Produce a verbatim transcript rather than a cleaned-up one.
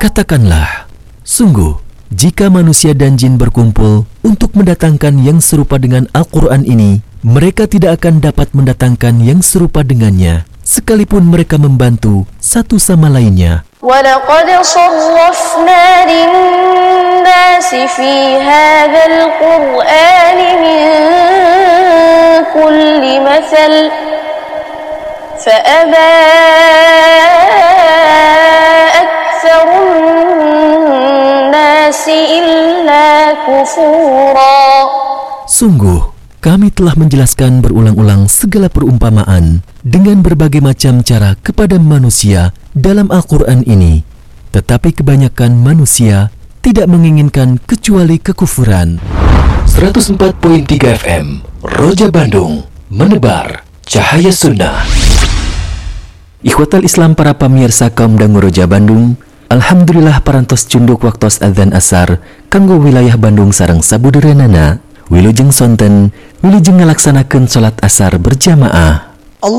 Katakanlah, sungguh, jika manusia dan jin berkumpul untuk mendatangkan yang serupa dengan Al-Quran ini, mereka tidak akan dapat mendatangkan yang serupa dengannya, sekalipun mereka membantu satu sama lainnya. وَلَقَدْ صَرَّفْنَا لِلنَّاسِ فِي هَذَا الْقُرْآنِ مِنْ كُلِّ مَثَلٍ فَأَبَى أَكْثَرُ النَّاسِ إِلَّا كُفُورًا. Sungguh, kami telah menjelaskan berulang-ulang segala perumpamaan dengan berbagai macam cara kepada manusia dalam Al-Quran ini. Tetapi kebanyakan manusia tidak menginginkan kecuali kekufuran. seratus empat koma tiga F M Roja Bandung, menebar cahaya sunnah. Ikhwatal Islam para pamirsa kaum dangu Roja Bandung, alhamdulillah parantos cunduk waktos adzan asar kanggo wilayah Bandung sareng sabudarenana wilujeng sonten wilujeng ngalaksanakeun salat asar berjamaah.